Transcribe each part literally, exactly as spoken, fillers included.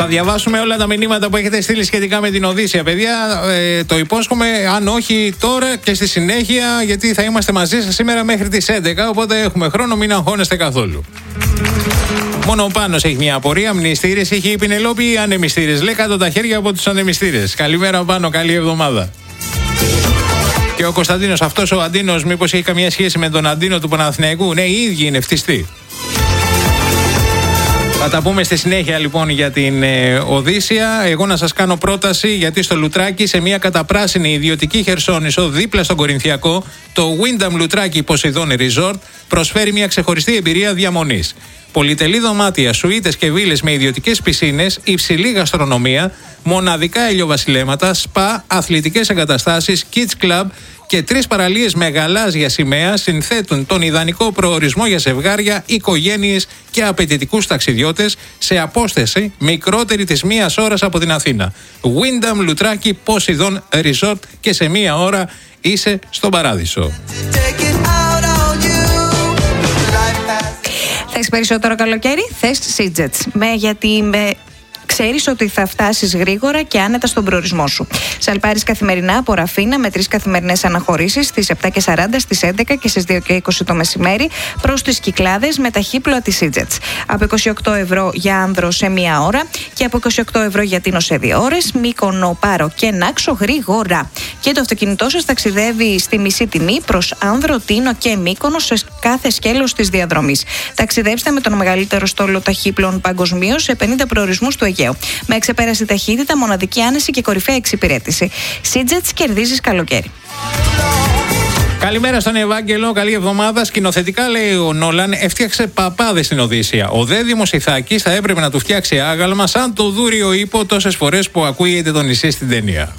Θα διαβάσουμε όλα τα μηνύματα που έχετε στείλει σχετικά με την Οδύσσεια, παιδιά. Ε, το υπόσχομαι, αν όχι τώρα και στη συνέχεια, γιατί θα είμαστε μαζί σας σήμερα μέχρι τις έντεκα. Οπότε έχουμε χρόνο, μην αγχώνεστε καθόλου. Μόνο ο Πάνος έχει μια απορία. Μνηστήρες έχει η Πινελόπη ή ανεμιστήρες? Λέει κάτω τα χέρια από τους ανεμιστήρες. Καλημέρα, Πάνο, καλή εβδομάδα. Και ο Κωνσταντίνος, αυτός ο Αντίνος, μήπως έχει καμία σχέση με τον Αντίνο του Παναθηναϊκού? Ναι, οι ίδιοι είναι, φτιστοί. Θα τα πούμε στη συνέχεια λοιπόν για την ε, Οδύσσεια. Εγώ να σας κάνω πρόταση, γιατί στο Λουτράκι, σε μια καταπράσινη ιδιωτική χερσόνησο δίπλα στον Κορινθιακό, το Wyndham Λουτράκι Poseidon Resort προσφέρει μια ξεχωριστή εμπειρία διαμονής. Πολυτελή δωμάτια, σουίτες και βίλες με ιδιωτικές πισίνες, υψηλή γαστρονομία, μοναδικά ηλιοβασιλέματα, σπα, αθλητικές εγκαταστάσεις, kids club και τρεις παραλίες με γαλάζια σημαία συνθέτουν τον ιδανικό προορισμό για ζευγάρια, οικογένειες και απαιτητικούς ταξιδιώτες σε απόσταση μικρότερη της μίας ώρας από την Αθήνα. Wyndham Λουτράκι Poseidon Resort, και σε μία ώρα είσαι στον παράδεισο. Θες περισσότερο καλοκαίρι? Θες Seajets. Με, γιατί με... ξέρεις ότι θα φτάσεις γρήγορα και άνετα στον προορισμό σου. Σαλπάρεις καθημερινά από Ραφίνα με τρεις καθημερινές αναχωρήσεις στις επτά και σαράντα, στις έντεκα και στις δύο και είκοσι το μεσημέρι προς τις Κυκλάδες με ταχύπλοα της Seajets. Από είκοσι οκτώ ευρώ για Άνδρο σε μία ώρα και από είκοσι οκτώ ευρώ για Τίνο σε δύο ώρες. Μύκονο, Πάρο και Νάξο γρήγορα. Και το αυτοκίνητό σας ταξιδεύει στη μισή τιμή προς Άνδρο, Τίνο και Μύκονο σε κάθε σκέλος της διαδρομής. Ταξιδέψτε με τον μεγαλύτερο στόλο ταχύπλων παγκοσμίως σε πενήντα προορισμούς του Αιγαίου. Με εξεπέραστη ταχύτητα, μοναδική άνεση και κορυφαία εξυπηρέτηση. Seajets, κερδίζεις καλοκαίρι. Καλημέρα στον Ευάγγελο, καλή εβδομάδα. Σκηνοθετικά, λέει ο Νόλαν, έφτιαξε παπάδες στην Οδύσσεια. Ο δε Δημοσιθάκης θα έπρεπε να του φτιάξει άγαλμα σαν το δούριο ύπο τόσες φορές που ακούγεται το νησί στην ταινία.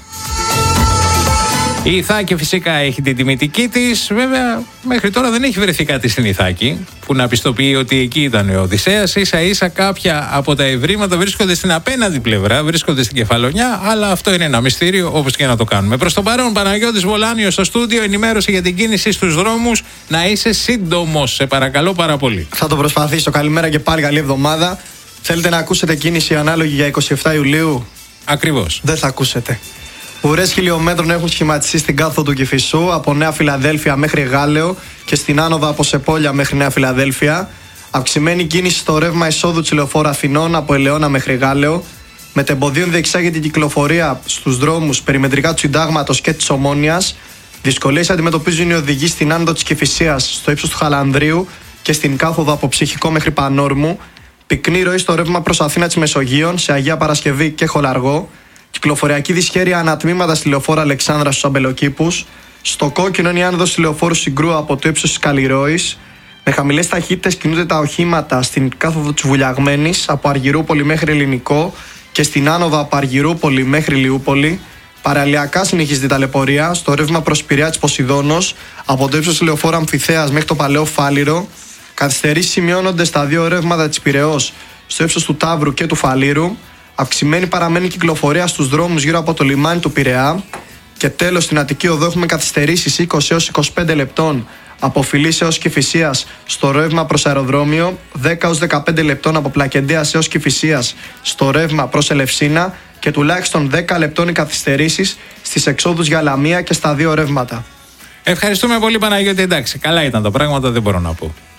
Η Ιθάκη φυσικά έχει την τιμητική της. Βέβαια, μέχρι τώρα δεν έχει βρεθεί κάτι στην Ιθάκη που να πιστοποιεί ότι εκεί ήταν ο Οδυσσέας. Ίσα ίσα κάποια από τα ευρήματα βρίσκονται στην απέναντι πλευρά, βρίσκονται στην Κεφαλονιά, αλλά αυτό είναι ένα μυστήριο, όπως και να το κάνουμε. Προς τον παρόν, Παναγιώτης Βολάνιος στο στούντιο, ενημέρωση για την κίνηση στους δρόμους. Να είσαι σύντομος, σε παρακαλώ πάρα πολύ. Θα το προσπαθήσω. Καλημέρα και πάλι, καλή εβδομάδα. Θέλετε να ακούσετε κίνηση ανάλογη για είκοσι επτά Ιουλίου? Ακριβώς. Δεν θα ακούσετε. Ουρές χιλιόμετρων έχουν σχηματιστεί στην κάθοδο του Κηφισού από Νέα Φιλαδέλφια μέχρι Γάλεο και στην άνοδο από Σεπόλια μέχρι Νέα Φιλαδέλφια. Αυξημένη κίνηση στο ρεύμα εισόδου της λεωφόρου Αθηνών από Ελαιώνα μέχρι Γάλεο. Μετεμποδίων διεξάγεται η κυκλοφορία στους δρόμους περιμετρικά του Συντάγματος και της Ομόνοιας. Δυσκολίες αντιμετωπίζουν οι οδηγοί στην άνοδο της Κηφισίας στο ύψος του Χαλανδρίου και στην κάθοδο από Ψυχικό μέχρι Πανόρμου. Πυκνή ροή στο ρεύμα προς Αθήνα της Μεσογείων σε Αγία Παρασκευή και Χολαργό. Κυκλοφοριακή δυσχέρεια ανατμήματα στη λεωφόρο Αλεξάνδρα στους Αμπελοκήπους. Στο κόκκινο είναι η άνοδος στη λεωφόρου Συγκρού από το ύψος της Καλλιρόης. Με χαμηλές ταχύτητες κινούνται τα οχήματα στην κάθοδο της Βουλιαγμένης από Αργυρούπολη μέχρι Ελληνικό και στην άνοδο από Αργυρούπολη μέχρι Λιούπολη. Παραλιακά συνεχίζεται η ταλαιπωρία στο ρεύμα προς Πειραιά της Ποσειδώνος από το ύψος της λεωφόρου Αμφιθέας μέχρι το Παλαιό Φάληρο. Καθυστερήσεις σημειώνονται στα δύο ρεύματα της Πειραιώς στο ύψος του Ταύρου και του Φαλήρου. Αυξημένη παραμένει κυκλοφορία στους δρόμους γύρω από το λιμάνι του Πειραιά. Και τέλος, στην Αττική Οδό έχουμε καθυστερήσεις είκοσι έως είκοσι πέντε λεπτών από Φιλής έως Κηφισίας στο ρεύμα προς αεροδρόμιο, δέκα έως δεκαπέντε λεπτών από Πλακεντέας έως Κηφισίας στο ρεύμα προς Ελευσίνα και τουλάχιστον δέκα λεπτών οι καθυστερήσεις στις εξόδους για Λαμία και στα δύο ρεύματα. Ευχαριστούμε πολύ, Παναγιώτη. Εντάξει, καλά ήταν τα πράγματα, δεν μπορώ να πω.